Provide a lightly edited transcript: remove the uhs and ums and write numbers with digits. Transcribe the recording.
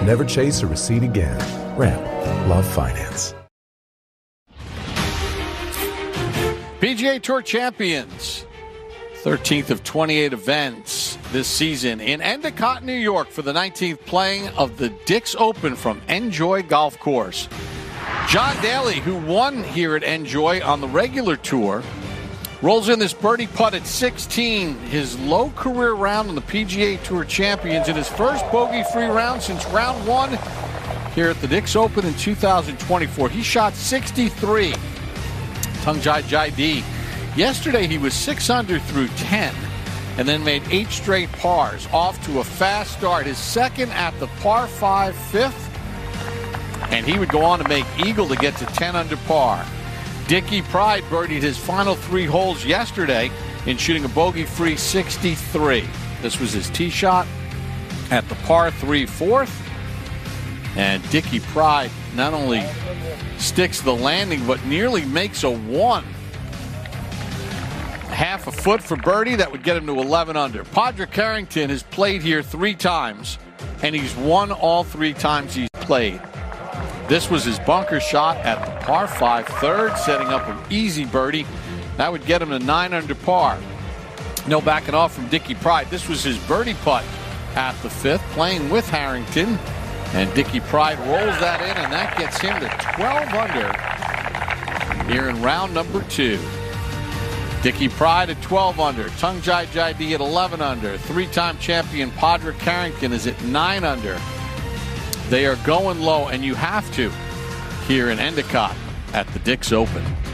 Never chase a receipt again. Ramp. Love Finance. PGA Tour champions. 13th of 28 events this season in Endicott, New York for the 19th playing of the Dix Open from Enjoy Golf Course. John Daly, who won here at Enjoy on the regular tour, rolls in this birdie putt at 16, his low career round on the PGA Tour champions in his first bogey-free round since round one here at the Dix Open in 2024. He shot 63. Tungjae Jaidee. Yesterday he was 6 under through 10 and then made 8 straight pars, off to a fast start. His second at the par 5 fifth, and he would go on to make eagle to get to 10 under par. Dickie Pride birdied his final 3 holes yesterday in shooting a bogey-free 63. This was his tee shot at the par 3 fourth, and Dickie Pride not only sticks the landing but nearly makes a 1. Half a foot for birdie. That would get him to 11 under. Padraig Harrington has played here 3 times, and he's won all 3 times he's played. This was his bunker shot at the par 5 third, setting up an easy birdie. That would get him to 9 under par. No backing off from Dickie Pride. This was his birdie putt at the 5th, playing with Harrington. And Dickie Pride rolls that in, and that gets him to 12 under here in round number 2. Dickie Pride at 12 under. Tungjae Jaidee at 11 under. 3-time champion Padraig Harrington is at 9 under. They are going low, and you have to here in Endicott at the Dix Open.